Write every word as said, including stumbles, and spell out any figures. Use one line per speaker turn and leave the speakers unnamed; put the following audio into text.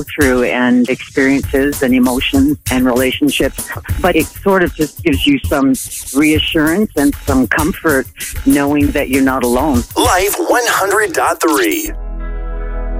through and experiences and emotions and relationships, but it sort of just gives you some reassurance and some comfort knowing that you're not alone.
Live one hundred point three.